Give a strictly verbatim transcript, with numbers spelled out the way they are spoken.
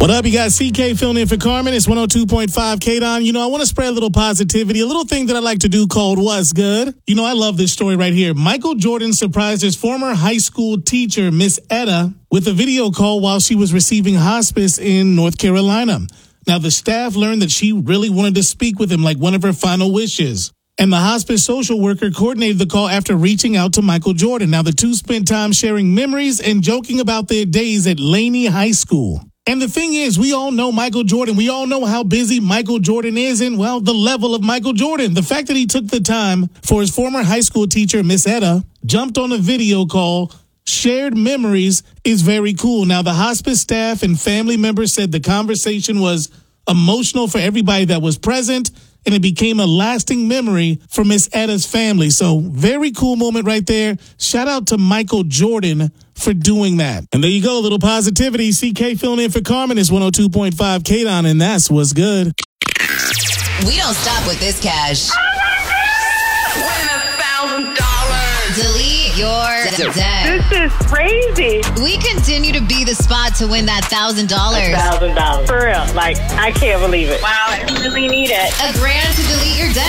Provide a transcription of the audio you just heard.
What up, you guys? C K filling in for Carmen. It's one oh two point five K-Don. You know, I want to spread a little positivity, a little thing that I like to do called What's Good. You know, I love this story right here. Michael Jordan surprised his former high school teacher, Miss Etta, with a video call while she was receiving hospice in North Carolina. Now, the staff learned that she really wanted to speak with him like one of her final wishes. And the hospice social worker coordinated the call after reaching out to Michael Jordan. Now, the two spent time sharing memories and joking about their days at Laney High School. And the thing is, we all know Michael Jordan. We all know how busy Michael Jordan is and, well, the level of Michael Jordan. The fact that he took the time for his former high school teacher, Miss Etta, jumped on a video call, shared memories, is very cool. Now, the hospice staff and family members said the conversation was emotional for everybody that was present, and it became a lasting memory for Miss Etta's family. So very cool moment right there. Shout out to Michael Jordan for doing that. And there you go, a little positivity. C K filling in for Carmen. It's one oh two point five K-Don, and that's what's good. We don't stop with this cash. Win a thousand dollars. Delete your debt. This is crazy. We continue to be the spot to win that thousand dollars. Thousand dollars. For real. Like, I can't believe it. Wow, I really need it. A grand to delete your debt.